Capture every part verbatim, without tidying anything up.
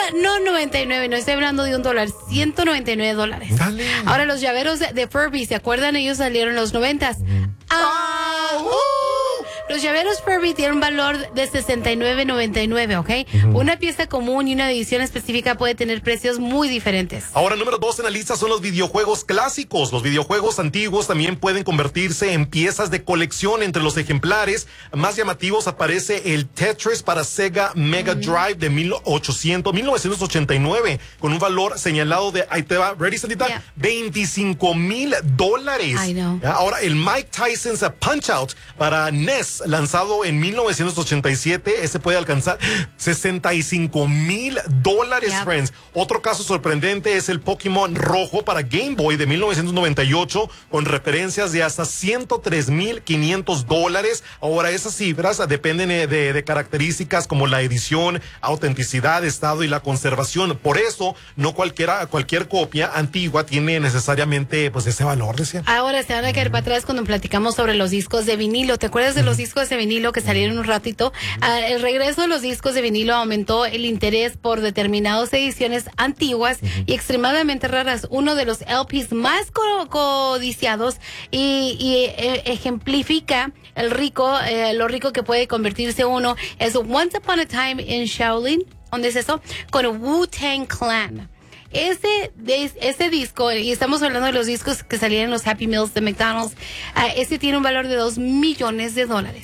no noventa y nueve, no estoy hablando de un dólar, ciento noventa y nueve dólares. Dale. Ahora, los llaveros de, de Furby, ¿se acuerdan? Ellos salieron en los noventas. Uh-huh. Ah, uh. Los llaveros Furby tienen un valor de sesenta y nueve noventa y nueve, ¿ok? Uh-huh. Una pieza común y una edición específica puede tener precios muy diferentes. Ahora, número dos en la lista son los videojuegos clásicos. Los videojuegos antiguos también pueden convertirse en piezas de colección. Entre los ejemplares más llamativos aparece el Tetris para Sega Mega uh-huh. Drive de mil novecientos ochenta y nueve, con un valor señalado de, ahí te va, ready, Sandita, yeah. veinticinco mil dólares. I know. Ahora, el Mike Tyson's Punch-Out para N E S, lanzado en mil novecientos ochenta y siete, ese puede alcanzar sesenta y cinco mil dólares, yep. friends. Otro caso sorprendente es el Pokémon rojo para Game Boy de mil novecientos noventa y ocho, con referencias de hasta ciento tres mil quinientos dólares. Ahora, esas cifras dependen de, de características como la edición, autenticidad, estado y la conservación. Por eso, no cualquiera, cualquier copia antigua tiene necesariamente pues ese valor, decía. Ahora se van a caer para atrás cuando platicamos sobre los discos de vinilo. ¿Te acuerdas de los discos de vinilo que salieron un ratito? Uh, el regreso de los discos de vinilo aumentó el interés por determinadas ediciones antiguas uh-huh. y extremadamente raras. Uno de los L Ps más co- codiciados y, y eh, ejemplifica el rico, eh, lo rico que puede convertirse uno es Once Upon a Time in Shaolin. ¿Dónde es eso? Con Wu-Tang Clan. Ese, de, ese disco, y estamos hablando de los discos que salían en los Happy Meals de McDonald's, uh, ese tiene un valor de dos millones de dólares.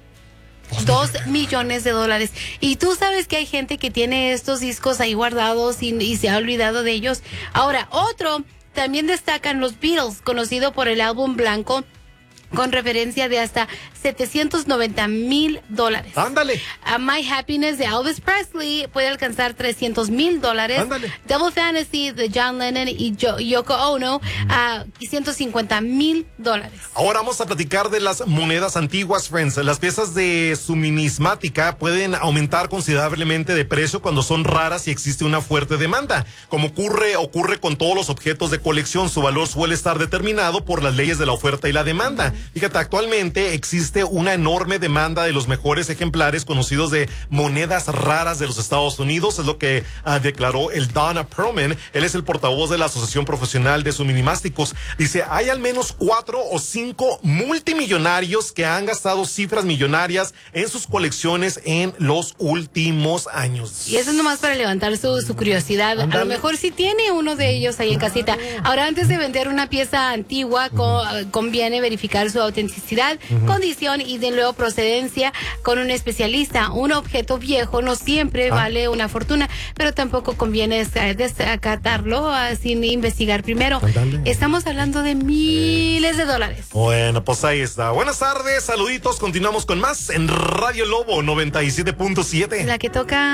Dos millones de dólares. Y tú sabes que hay gente que tiene estos discos ahí guardados y, y se ha olvidado de ellos. Ahora, otro, también destacan los Beatles, conocido por el álbum blanco, con referencia de hasta setecientos noventa mil dólares. Ándale. Uh, My Happiness de Elvis Presley puede alcanzar trescientos mil dólares. Ándale. Double Fantasy de John Lennon y Yo- Yoko Ono, uh, ciento cincuenta mil dólares. Ahora vamos a platicar de las monedas antiguas, friends. Las piezas de suminismática pueden aumentar considerablemente de precio cuando son raras y existe una fuerte demanda. Como ocurre, ocurre con todos los objetos de colección, su valor suele estar determinado por las leyes de la oferta y la demanda. Fíjate, actualmente existe una enorme demanda de los mejores ejemplares conocidos de monedas raras de los Estados Unidos, es lo que uh, declaró el Don Perlman. Él es el portavoz de la Asociación Profesional de Suminimásticos. Dice, hay al menos cuatro o cinco multimillonarios que han gastado cifras millonarias en sus colecciones en los últimos años. Y eso es nomás para levantar su, su curiosidad. Andale. A lo mejor sí tiene uno de ellos ahí en casita. Ahora, antes de vender una pieza antigua, co- conviene verificar su autenticidad, uh-huh. condición y de luego procedencia con un especialista. Un objeto viejo no siempre ah. vale una fortuna, pero tampoco conviene desacatarlo uh, sin investigar primero. Andale. Estamos hablando de miles de dólares. Bueno, pues ahí está. Buenas tardes, saluditos. Continuamos con más en Radio Lobo noventa y siete punto siete. La que toca